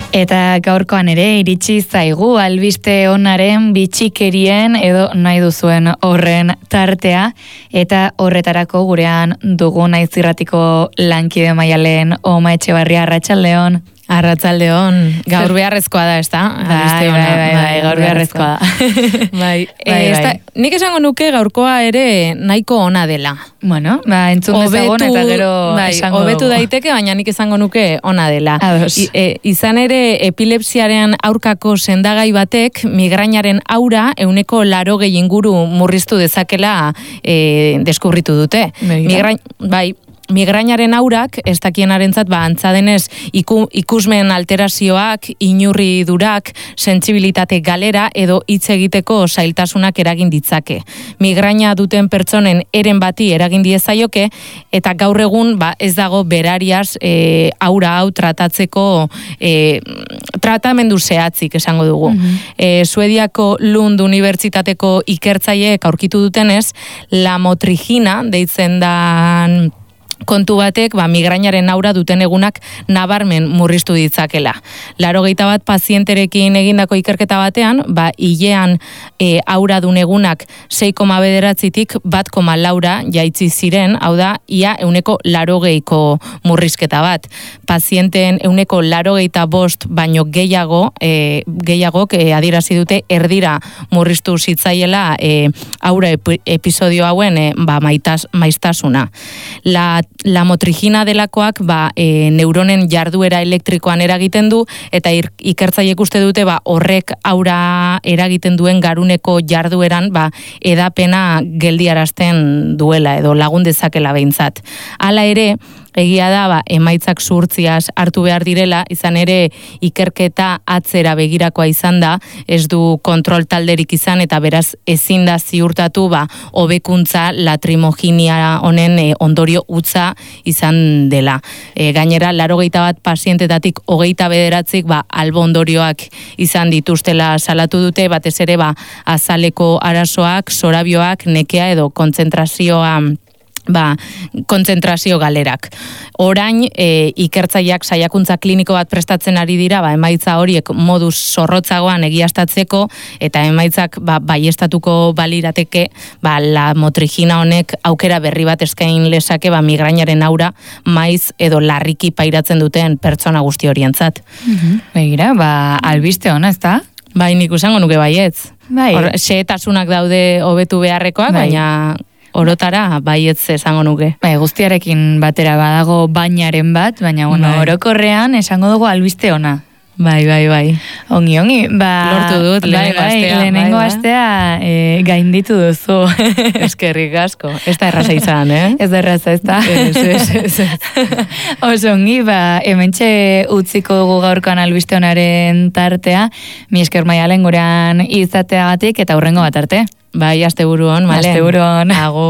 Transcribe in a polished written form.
Eta gaurkoan ere iritsi zaigu albiste onaren bitxikerien edo nahi duzuen horren tartea eta horretarako gurean dugu Naiz Irratiko lankide Maialen Oma Etxebarria. Arratsaldeon. Arratsaldeon. Gaur beharrezkoa da, ezta? Bai, gaur beharrezkoa da. Bai. Nik esango nuke gaurkoa ere nahiko ona dela. Bueno, entzun dezagun eta gero esango hobetu daiteke, baina nik esango nuke ona dela. Izan ere epilepsiaren aurkako sendagai batek migrainaren aura 180 inguru murriztu dezakela deskubritu dute. Migrainaren aurak, ez dakienarentzat, antza denez, ikusmen alterazioak, inurridurak, sentsibilitate galera edo hitz egiteko zailtasunak eragin ditzake. Migraina duten pertsonen eren bati eragin diezaioke, eta gaur egun ez dago berariaz aura hau tratatzeko tratamendu zehatzik esango dugu. Suediako Lund Unibertsitateko ikertzaileek aurkitu dutenez, lamotrigina deitzen da kontu batek migrainaren aura duten egunak nabarmen murriztu ditzakela. 81 pazienterekin egindako ikerketa batean, hilean aura dun egunak 6,9tik 1,4 jaitsi ziren, hau da, ia 180ko murrizketa bat. Pazienteen 185 baino gehiagok adierazi dute erdira murriztu zitzaiela aura episodio hauen maiztasuna. Lamotrigina delakoak neuronen jarduera elektrikoan eragiten du, eta ikertzaileek uste dute horrek aura eragiten duen garuneko jardueran edapena geldiarazten duela edo lagun dezakela behintzat. Hala ere, egia da, emaitzak zuhurtziaz hartu behar direla, izan ere ikerketa atzera begirakoa izan da, ez du kontrol talderik izan, eta beraz ezin da ziurtatu hobekuntza latrimoginia honen ondorio utza izan dela. Gainera, 81 pazientetatik 29 albo ondorioak izan dituztela salatu dute, batez ere azaleko arazoak, zorabioak, nekea edo kontzentrazio galerak. Orain, ikertzaileak saiakuntza kliniko bat prestatzen ari dira, emaitza horiek moduz zorrotzagoan egiaztatzeko, eta emaitzak baieztatuko balirateke, lamotrigina honek aukera berri bat eskain lezake, migrainaren aura maiz edo larriki pairatzen duten pertsona guzti horientzat. Begira, albiste ona, ez da? Nik esango nuke baietz. Xehetasunak daude hobetu beharrekoak, baina orotara baietz esango nuke. Guztiarekin batera badago bainaren bat, baina orokorrean esango dugu albiste ona. Bai. Ongi. Lortu dut, lehenengo astea. Lehenengo astea gainditu duzu. Eskerrik asko. Ez da erraza izan, Ez da erraza, ez da? Ez. Oso ongi, hementxe utziko dugu gaurkoan albiste onaren tartea. Mi esker Maialen gurean izateagatik eta hurrengo bat arte. Asteburuan, Malen. Asteburuan. Agur.